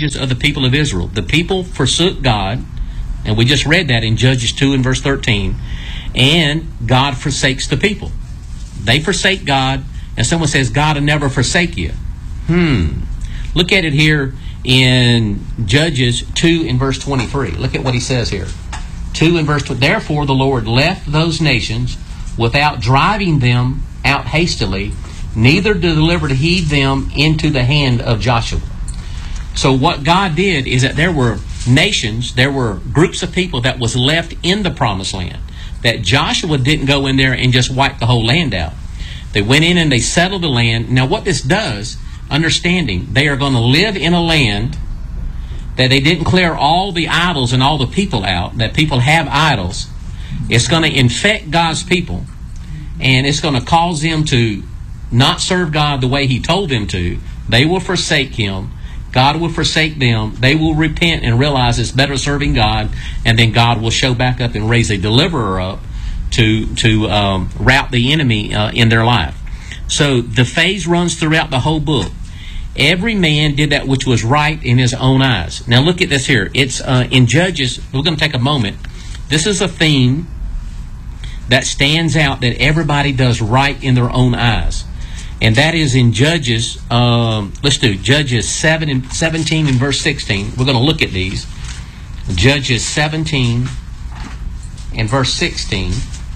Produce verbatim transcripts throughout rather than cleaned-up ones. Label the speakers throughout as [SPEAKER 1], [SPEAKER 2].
[SPEAKER 1] stages of the people of Israel. The people forsook God, and we just read that in Judges two and verse thirteen, and God forsakes the people. They forsake God, and someone says, God will never forsake you. Hmm. Look at it here in Judges two and verse twenty-three. Look at what he says here. two and verse twenty. Therefore the Lord left those nations without driving them out hastily, neither delivered he them into the hand of Joshua. So what God did is that there were nations, there were groups of people that was left in the promised land, that Joshua didn't go in there and just wipe the whole land out. They went in and they settled the land. Now what this does, understanding they are going to live in a land that they didn't clear all the idols and all the people out, that people have idols. It's going to infect God's people, and it's going to cause them to not serve God the way He told them to. They will forsake Him. God will forsake them. They will repent and realize it's better serving God, and then God will show back up and raise a deliverer up to to um, rout the enemy uh, in their life. So the phase runs throughout the whole book. Every man did that which was right in his own eyes. Now look at this here. It's uh, in Judges. We're going to take a moment. This is a theme that stands out, that everybody does right in their own eyes. And that is in Judges, um, let's do Judges seven and seventeen and verse sixteen. We're going to look at these. Judges seventeen and verse sixteen.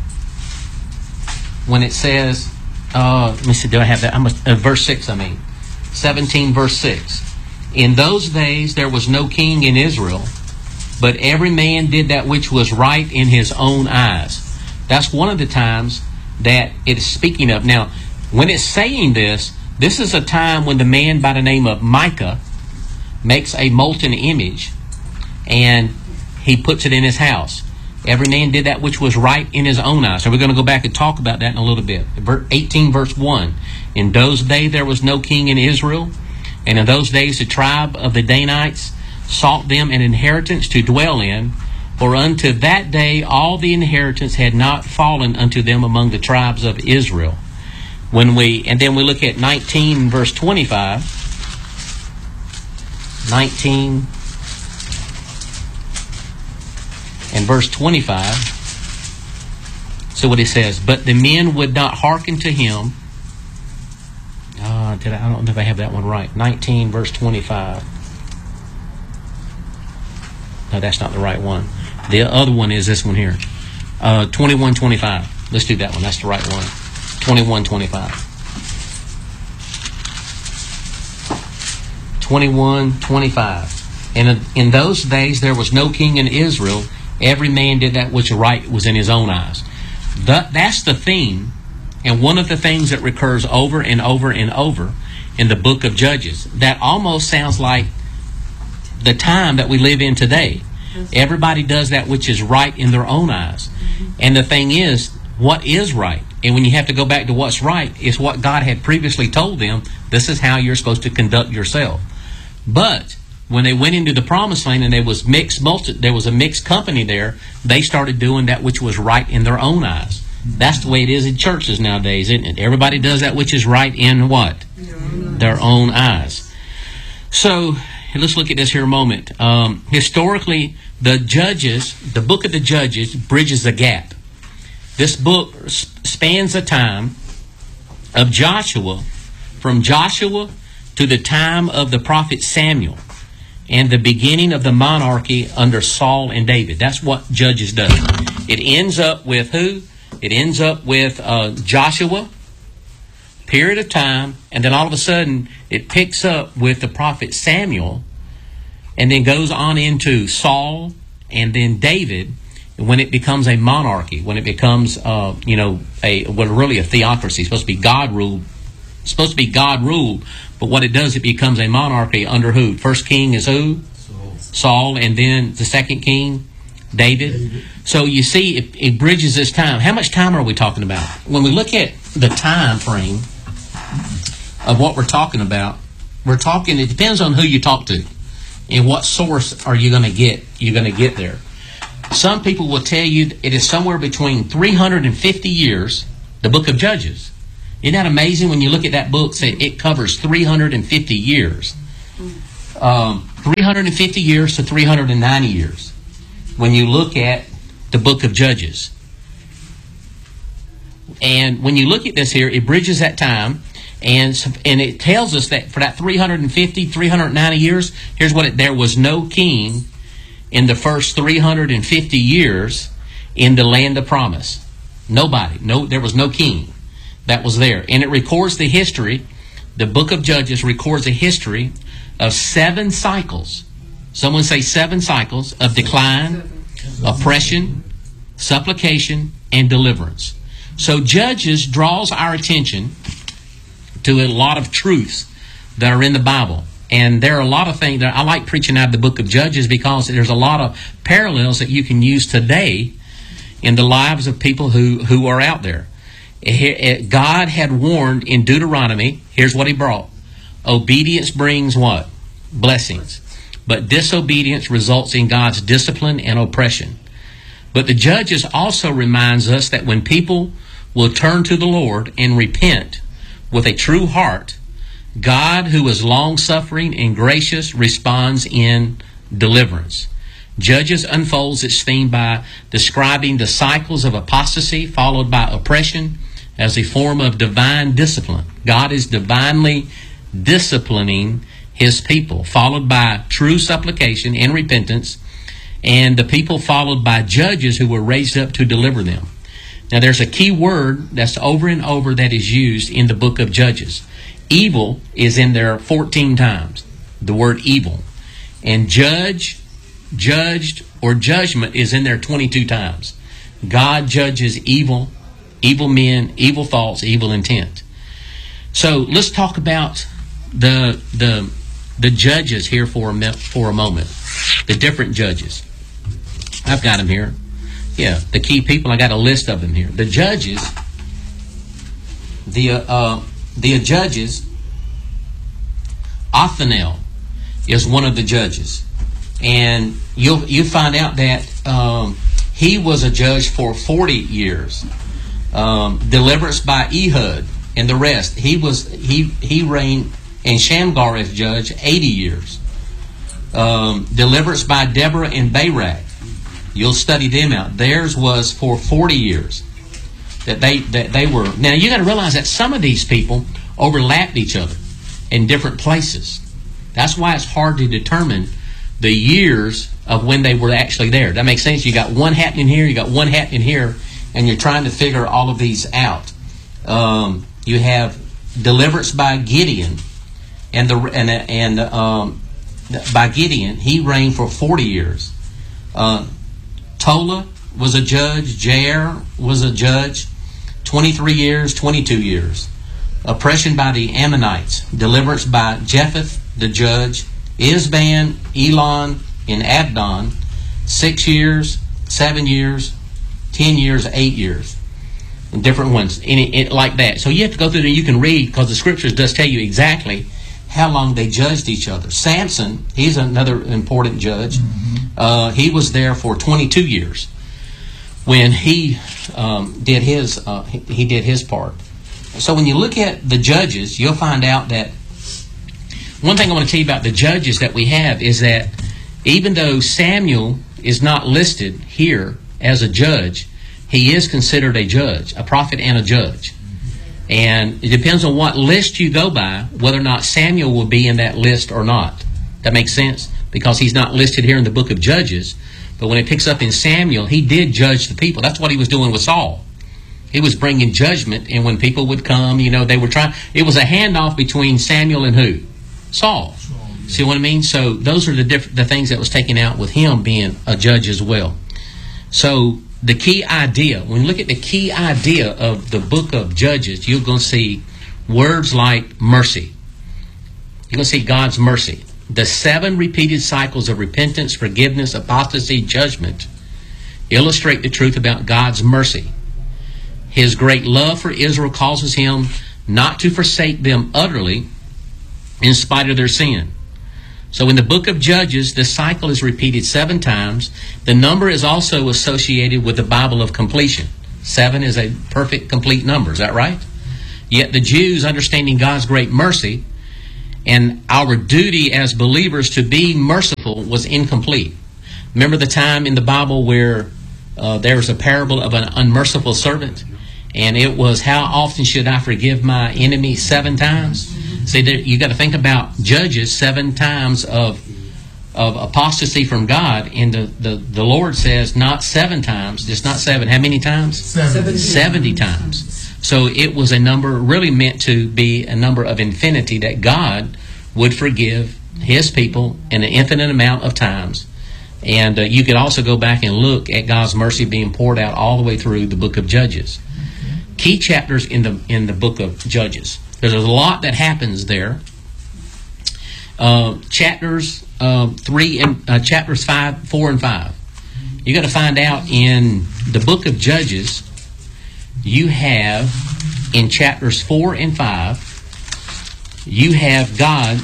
[SPEAKER 1] When it says, uh, let me see, do I have that? I must, uh, verse six, I mean. seventeen verse six. In those days there was no king in Israel, but every man did that which was right in his own eyes. That's one of the times that it is speaking of. Now, when it's saying this, this is a time when the man by the name of Micah makes a molten image and he puts it in his house. Every man did that which was right in his own eyes. So we're going to go back and talk about that in a little bit. eighteen verse one. In those days there was no king in Israel, and in those days the tribe of the Danites sought them an inheritance to dwell in, for unto that day all the inheritance had not fallen unto them among the tribes of Israel. When we and then we look at nineteen verse twenty-five. nineteen and verse twenty-five. So what it says, but the men would not hearken to him. Uh, did I, I don't know if I have that one right. nineteen verse twenty-five. No, that's not the right one. The other one is this one here. Uh, twenty-one twenty-five. Let's do that one. That's the right one. twenty-one twenty-five. twenty-one twenty-five. And in those days there was no king in Israel. Every man did that which right was in his own eyes. That, that's the theme. And one of the things that recurs over and over and over in the book of Judges, that almost sounds like the time that we live in today. Everybody does that which is right in their own eyes. And the thing is, what is right? And when you have to go back to what's right, is what God had previously told them. This is how you're supposed to conduct yourself. But when they went into the promised land and there was mixed multi, there was a mixed company there, they started doing that which was right in their own eyes. That's the way it is in churches nowadays, isn't it? Everybody does that which is right in what? Their own eyes. So let's look at this here a moment. Um, historically, the Judges, the book of the Judges, bridges the gap. This book spans the time of Joshua, from Joshua to the time of the prophet Samuel, and the beginning of the monarchy under Saul and David. That's what Judges does. It ends up with who? It ends up with uh, Joshua, period of time, and then all of a sudden it picks up with the prophet Samuel, and then goes on into Saul and then David, when it becomes a monarchy, when it becomes, uh, you know, a well, really a theocracy. It's supposed to be God ruled. It's supposed to be God ruled, but what it does, it becomes a monarchy under who? First king is who? Saul. Saul, and then the second king, David. David. So you see, it, it bridges this time. How much time are we talking about? When we look at the time frame of what we're talking about, we're talking, it depends on who you talk to and what source are you going to get, you're going to get there. Some people will tell you it is somewhere between three hundred fifty years, the book of Judges. Isn't that amazing when you look at that book, say it covers three hundred fifty years. Um, three hundred fifty years to three hundred ninety years when you look at the book of Judges. And when you look at this here, it bridges that time, and and it tells us that for that three hundred fifty, three hundred ninety years, here's what it, there was no king in the first three hundred fifty years in the land of promise. Nobody. No, there was no king that was there. And it records the history, the book of Judges records a history of seven cycles. Someone say seven cycles of decline, oppression, supplication, and deliverance. So Judges draws our attention to a lot of truths that are in the Bible. And there are a lot of things that I like preaching out of the book of Judges because there's a lot of parallels that you can use today in the lives of people who, who are out there. God had warned in Deuteronomy, here's what he brought. Obedience brings what? Blessings. But disobedience results in God's discipline and oppression. But the Judges also reminds us that when people will turn to the Lord and repent with a true heart, God, who is long-suffering and gracious, responds in deliverance. Judges unfolds its theme by describing the cycles of apostasy followed by oppression as a form of divine discipline. God is divinely disciplining his people, followed by true supplication and repentance, and the people followed by judges who were raised up to deliver them. Now there's a key word that's over and over that is used in the book of Judges. Evil is in there fourteen times, the word evil. And judge, judged, or judgment is in there twenty-two times. God judges evil, evil men, evil thoughts, evil intent. So let's talk about the the the judges here for a for a moment. The different judges. I've got them here. Yeah, the key people. I got a list of them here. The judges. The uh, uh, the judges. Othniel is one of the judges, and you'll you find out that um, he was a judge for forty years. Um, deliverance by Ehud and the rest. He was he he reigned, and Shamgar as judge eighty years. Um, deliverance by Deborah and Barak. You'll study them out. Theirs was for forty years. That they that they were. Now you got to realize that some of these people overlapped each other in different places. That's why it's hard to determine the years of when they were actually there. That makes sense. You got one happening here, you got one happening here, and you're trying to figure all of these out. Um, you have deliverance by Gideon, and the and and um, by Gideon he reigned for forty years. Uh, Tola was a judge. Jair was a judge. twenty-three years, twenty-two years. Oppression by the Ammonites. Deliverance by Jephthah, the judge. Isban, Elon, and Abdon. Six years, seven years, ten years, eight years. And different ones. And it, it, like that. So you have to go through there. You can read because the scriptures does tell you exactly how long they judged each other. Samson, he's another important judge. Mm-hmm. Uh, he was there for twenty-two years when he um, did his uh, he, he did his part. So when you look at the judges, you'll find out that one thing I want to tell you about the judges that we have is that even though Samuel is not listed here as a judge, he is considered a judge, a prophet and a judge. And it depends on what list you go by, whether or not Samuel will be in that list or not. That makes sense? Because he's not listed here in the book of Judges. But when it picks up in Samuel, he did judge the people. That's what he was doing with Saul. He was bringing judgment, and when people would come, you know, they were trying. It was a handoff between Samuel and who? Saul. Saul yeah. See what I mean? So those are the diff- the things that was taken out with him being a judge as well. So the key idea, when you look at the key idea of the book of Judges, you're going to see words like mercy. You're going to see God's mercy. The seven repeated cycles of repentance, forgiveness, apostasy, judgment illustrate the truth about God's mercy. His great love for Israel causes him not to forsake them utterly in spite of their sin. So in the book of Judges, the cycle is repeated seven times. The number is also associated with the Bible of completion. Seven is a perfect, complete number. Is that right? Yet the Jews, understanding God's great mercy And our duty as believers to be merciful was incomplete. Remember the time in the Bible where uh, there was a parable of an unmerciful servant? And it was, how often should I forgive my enemy? Seven times. See, there, you got to think about Judges, seven times of of apostasy from God. And the, the, the Lord says not seven times, just not seven. How many times?
[SPEAKER 2] Seventy.
[SPEAKER 1] Seventy times. So it was a number really meant to be a number of infinity, that God would forgive His people in an infinite amount of times. And uh, you could also go back and look at God's mercy being poured out all the way through the book of Judges. Key chapters in the in the book of Judges. There's a lot that happens there. Uh, chapters uh, three and uh, chapters five, four, and five. You got to find out in the book of Judges. You have in chapters four and five. You have God.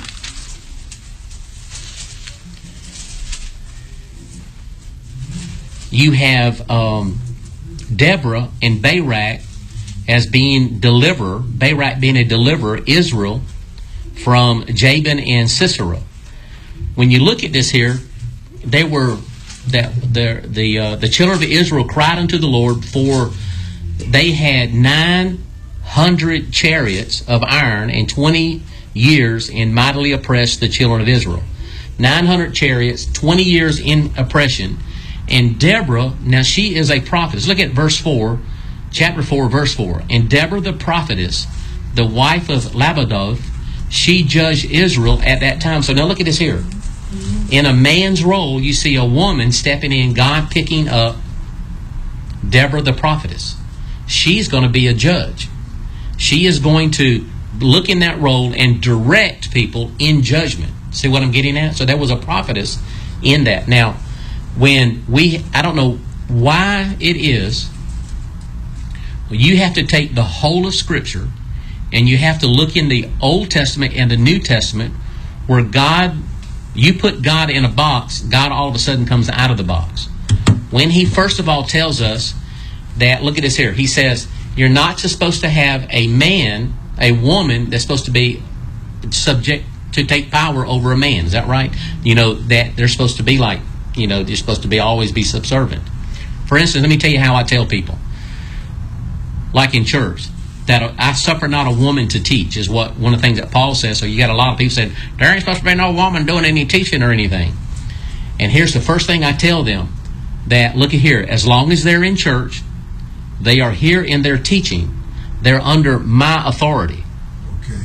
[SPEAKER 1] You have um, Deborah and Barak as being deliverer, Barak being a deliverer, Israel, from Jabin and Sisera. When you look at this here, they were that the the uh, the children of Israel cried unto the Lord, for they had nine hundred chariots of iron and twenty years, and mightily oppressed the children of Israel. Nine hundred chariots, twenty years in oppression. And Deborah, now she is a prophetess. Look at verse four. Chapter four, verse four. And Deborah the prophetess, the wife of Labadoth, she judged Israel at that time. So now look at this here. In a man's role, you see a woman stepping in, God picking up Deborah the prophetess. She's going to be a judge. She is going to look in that role and direct people in judgment. See what I'm getting at? So there was a prophetess in that. Now, when we, I don't know why it is, you have to take the whole of Scripture and you have to look in the Old Testament and the New Testament, where God, you put God in a box, God all of a sudden comes out of the box. When He first of all tells us that, look at this here, He says, you're not supposed to have a man, a woman that's supposed to be subject to take power over a man. Is that right? You know, that they're supposed to be like, you know, they're supposed to be always be subservient. For instance, let me tell you how I tell people. Like in church, that I suffer not a woman to teach is what one of the things that Paul says. So you got a lot of people saying, there ain't supposed to be no woman doing any teaching or anything. And here's the first thing I tell them, that look at here, as long as they're in church, they are here in their teaching, they're under my authority.
[SPEAKER 2] Okay.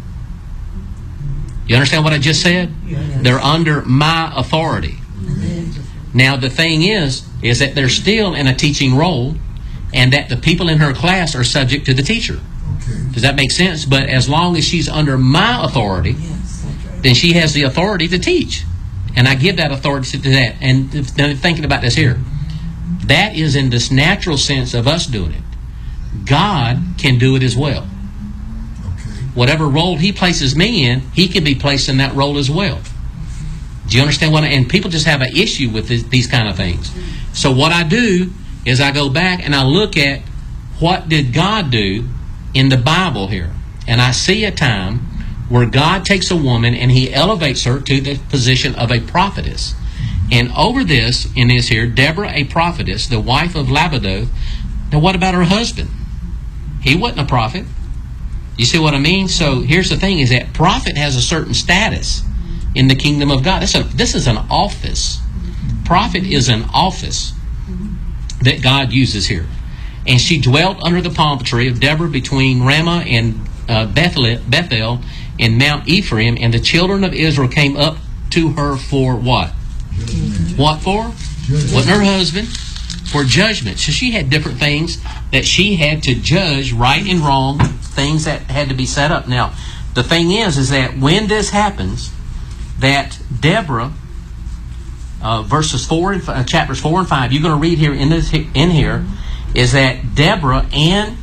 [SPEAKER 1] You understand what I just said?
[SPEAKER 2] Yes.
[SPEAKER 1] They're under my authority. Now the thing is, is that they're still in a teaching role, and that the people in her class are subject to the teacher.
[SPEAKER 2] Okay.
[SPEAKER 1] Does that make sense? But as long as she's under my authority,
[SPEAKER 3] Yes, that's right.
[SPEAKER 1] then she has the authority to teach. And I give that authority to that. And thinking about this here, that is in this natural sense of us doing it. God can do it as well.
[SPEAKER 2] Okay.
[SPEAKER 1] Whatever role He places me in, He can be placed in that role as well. Do you understand what I, and people just have an issue with this, these kind of things. So what I do is I go back and I look at what did God do in the Bible here. And I see a time where God takes a woman and He elevates her to the position of a prophetess. And over this, in this here, Deborah, a prophetess, the wife of Labadoth. Now what about her husband? He wasn't a prophet. You see what I mean? So here's the thing, is that prophet has a certain status in the kingdom of God. This is, a, this is an office. Prophet is an office that God uses here. And she dwelt under the palm tree of Deborah between Ramah and uh, Bethel, Bethel in Mount Ephraim, and the children of Israel came up to her for what?
[SPEAKER 2] Judgment.
[SPEAKER 1] What for?
[SPEAKER 2] Judgment.
[SPEAKER 1] Wasn't her husband? For judgment. So she had different things that she had to judge, right and wrong, things that had to be set up. Now, the thing is, is that when this happens, that Deborah, uh, verses four and uh, chapters four and five, you're going to read here in this in here, is that Deborah and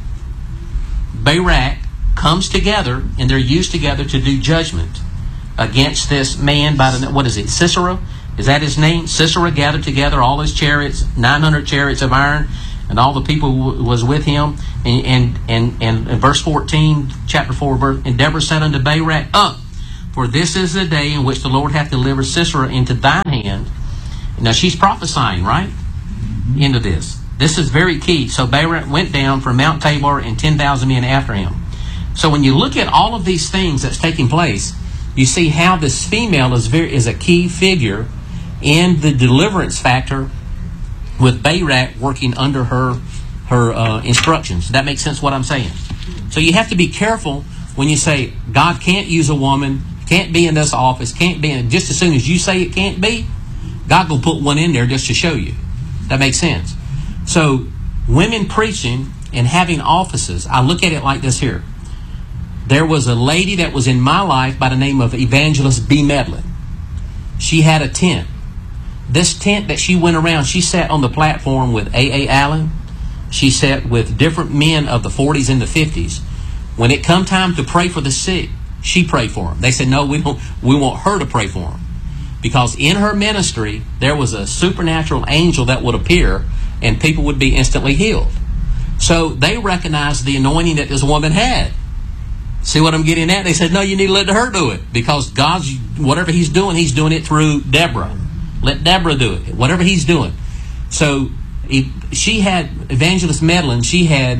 [SPEAKER 1] Barak comes together and they're used together to do judgment against this man by the, what is it, Sisera? Is that his name? Sisera gathered together all his chariots, nine hundred chariots of iron, and all the people who was with him. And and and, and in verse fourteen, chapter four, verse, and Deborah said unto Barak, Up, For this is the day in which the Lord hath delivered Sisera into thine hand. Now she's prophesying, right? Into this. This is very key. So Barak went down from Mount Tabor and ten thousand men after him. So when you look at all of these things that's taking place, you see how this female is very is a key figure in the deliverance factor with Barak working under her her uh, instructions. Does that make sense what I'm saying? So you have to be careful when you say God can't use a woman, can't be in this office, can't be in, just as soon as you say it can't be, God will put one in there just to show you. That makes sense. So women preaching and having offices, I look at it like this here. There was a lady that was in my life by the name of Evangelist B. Medlin. She had a tent. This tent that she went around, she sat on the platform with A A. Allen. She sat with different men of the forties and the fifties. When it come time to pray for the sick, she prayed for them. They said, no, we don't. We want her to pray for them. Because in her ministry, there was a supernatural angel that would appear and people would be instantly healed. So they recognized the anointing that this woman had. See what I'm getting at? They said, no, you need to let her do it. Because God's, whatever he's doing, he's doing it through Deborah. Let Deborah do it. Whatever he's doing. So he, she had, Evangelist Medlin, she had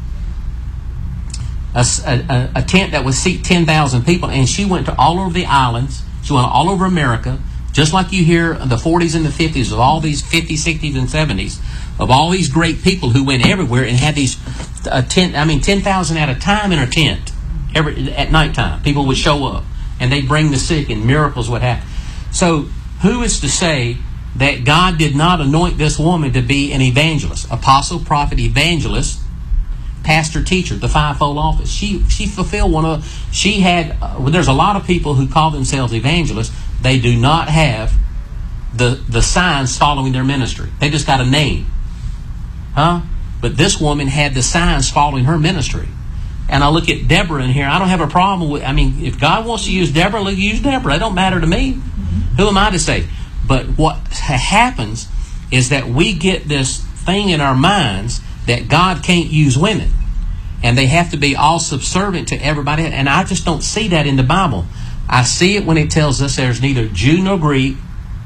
[SPEAKER 1] a, a, a tent that would seat ten thousand people. And she went to all over the islands. She went all over America. Just like you hear the forties and the fifties of all these fifties, sixties, and seventies of all these great people who went everywhere and had these uh, ten, I mean, ten thousand at a time in a tent every at nighttime. People would show up and they'd bring the sick and miracles would happen. So who is to say that God did not anoint this woman to be an evangelist, apostle, prophet, evangelist, pastor, teacher, the fivefold office? She she fulfilled one of. She had. Uh, well, there's a lot of people who call themselves evangelists. They do not have the the signs following their ministry. They just got a name, huh? But this woman had the signs following her ministry. And I look at Deborah in here. I don't have a problem with. I mean, if God wants to use Deborah, let use Deborah. It don't matter to me. Mm-hmm. Who am I to say? But what happens is that we get this thing in our minds that God can't use women. And they have to be all subservient to everybody. And I just don't see that in the Bible. I see it when it tells us there's neither Jew nor Greek.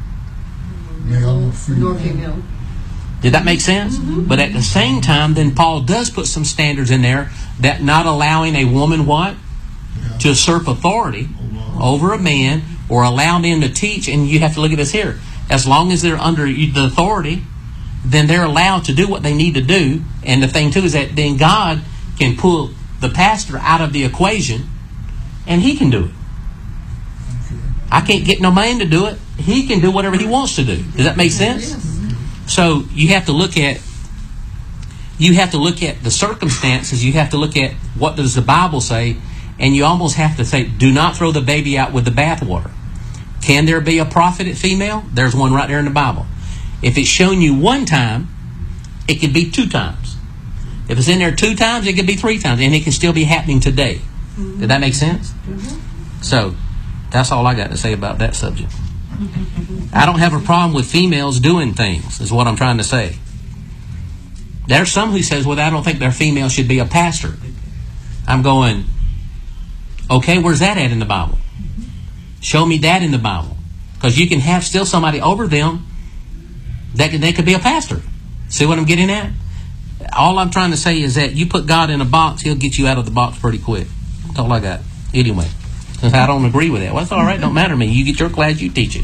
[SPEAKER 2] Male nor female.
[SPEAKER 3] Nor female.
[SPEAKER 1] Did that make sense? Mm-hmm. But at the same time, then Paul does put some standards in there that not allowing a woman what? Yeah. To usurp authority oh, wow. over a man or allow them to teach. And you have to look at this here. As long as they're under the authority, then they're allowed to do what they need to do. And the thing too is that then God can pull the pastor out of the equation and he can do it. Okay. I can't get no man to do it. He can do whatever he wants to do. Does that make sense? Yes. So you have to look at you have to look at the circumstances. You have to look at what does the Bible say, and you almost have to say, do not throw the baby out with the bathwater. Can there be a prophet female? There's one right there in the Bible. If it's shown you one time, it could be two times. If it's in there two times, it could be three times, and it can still be happening today. Mm-hmm. Did that make sense? Mm-hmm. So that's all I got to say about that subject. I don't have a problem with females doing things, is what I'm trying to say. There's some who says, well, I don't think their female should be a pastor. I'm going, okay, where's that at in the Bible? Show me that in the Bible. Because you can have still somebody over them that could, they could be a pastor. See what I'm getting at? All I'm trying to say is that you put God in a box, he'll get you out of the box pretty quick. That's all I got. Anyway. I don't agree with that. Well, that's all right. Don't matter to me. You get your class, you teach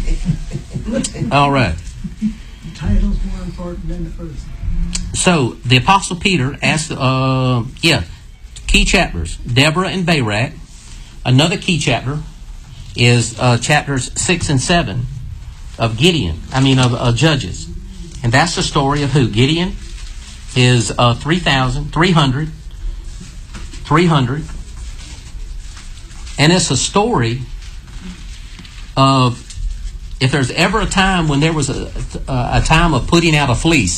[SPEAKER 1] it. All right.
[SPEAKER 3] The title's more important than the person.
[SPEAKER 1] So, the Apostle Peter asked, uh, yeah, key chapters, Deborah and Barak. Another key chapter is uh, chapters six and seven of Gideon, I mean of uh, Judges. And that's the story of who? Gideon is uh, three thousand, three hundred, three hundred. And it's a story of, if there's ever a time when there was a, a, a time of putting out a fleece,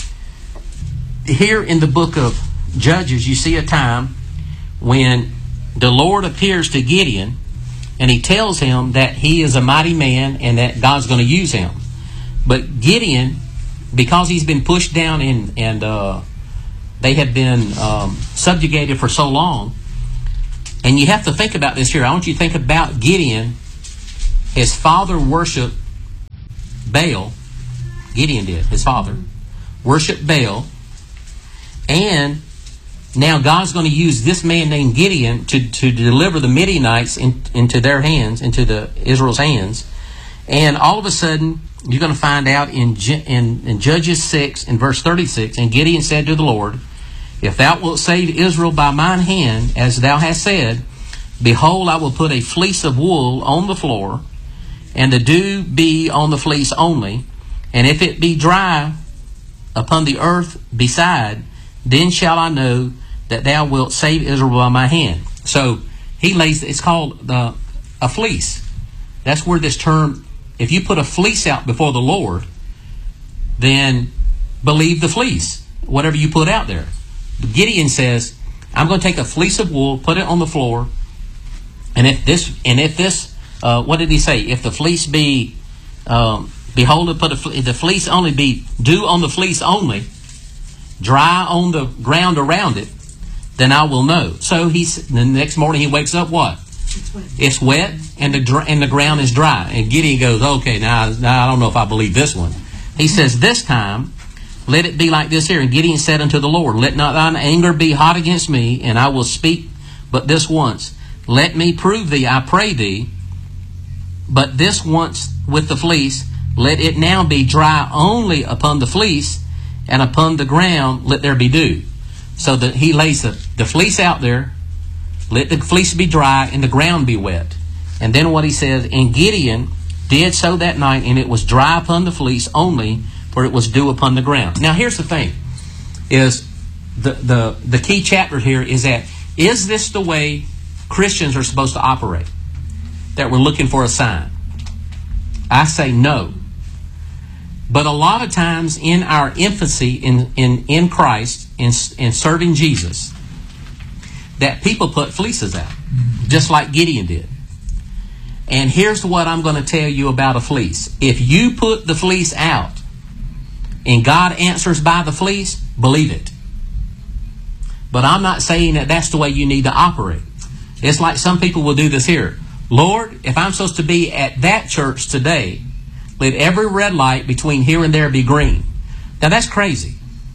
[SPEAKER 1] here in the book of Judges, you see a time when the Lord appears to Gideon and he tells him that he is a mighty man and that God's going to use him. But Gideon, because he's been pushed down and, and uh, they have been um, subjugated for so long, And you have to think about this here. I want you to think about Gideon. His father worshiped Baal. Gideon did. His father worshiped Baal. And now God's going to use this man named Gideon to, to deliver the Midianites in, into their hands, into the Israel's hands. And all of a sudden, you're going to find out in, in, in Judges six, in verse thirty-six, and Gideon said to the Lord, if thou wilt save Israel by mine hand, as thou hast said, behold, I will put a fleece of wool on the floor, and the dew be on the fleece only. And if it be dry upon the earth beside, then shall I know that thou wilt save Israel by my hand. So he lays, it's called the, a fleece. That's where this term, if you put a fleece out before the Lord, then believe the fleece, whatever you put out there. Gideon says, I'm going to take a fleece of wool, put it on the floor, and if this, and if this, uh, what did he say? If the fleece be, um, behold, put a, the fleece only be dew on the fleece only, dry on the ground around it, then I will know. So he's, the next morning he wakes up, what?
[SPEAKER 3] It's wet.
[SPEAKER 1] It's wet, and the and the ground is dry. And Gideon goes, okay, now, now I don't know if I believe this one. He says, this time, let it be like this here. And Gideon said unto the Lord, let not thine anger be hot against me, and I will speak but this once. Let me prove thee, I pray thee, but this once with the fleece, let it now be dry only upon the fleece, and upon the ground let there be dew. So that he lays the, the fleece out there, let the fleece be dry, and the ground be wet. And then what he says, and Gideon did so that night, and it was dry upon the fleece only, for it was dew upon the ground. Now here's the thing, is the, the, the key chapter here is that, is this the way Christians are supposed to operate? That we're looking for a sign? I say no. But a lot of times in our infancy in, in, in Christ, in, in serving Jesus, that people put fleeces out, just like Gideon did. And here's what I'm going to tell you about a fleece. If you put the fleece out, and God answers by the fleece, believe it. But I'm not saying that that's the way you need to operate. It's like some people will do this here. Lord, if I'm supposed to be at that church today, let every red light between here and there be green. Now that's crazy.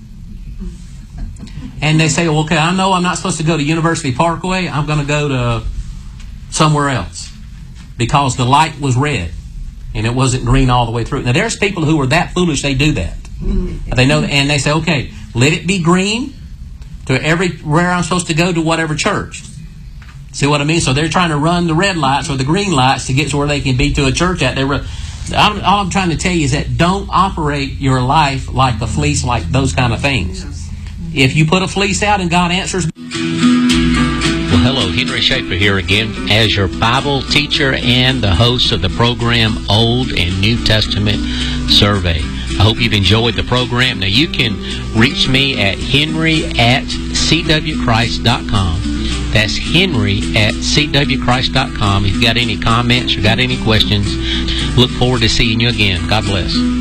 [SPEAKER 1] And they say, well, okay, I know I'm not supposed to go to University Parkway. I'm going to go to somewhere else because the light was red and it wasn't green all the way through. Now there's people who are that foolish, they do that. They know, and they say, okay, let it be green to everywhere I'm supposed to go to whatever church. See what I mean? So they're trying to run the red lights or the green lights to get to where they can be to a church at. They run. All I'm trying to tell you is that don't operate your life like a fleece, like those kind of things. If you put a fleece out and God answers.
[SPEAKER 4] Well, hello, Henry Schaefer here again as your Bible teacher and the host of the program Old and New Testament Survey. I hope you've enjoyed the program. Now, you can reach me at henry at c w christ dot com. That's henry at c w christ dot com. If you've got any comments or got any questions, look forward to seeing you again. God bless.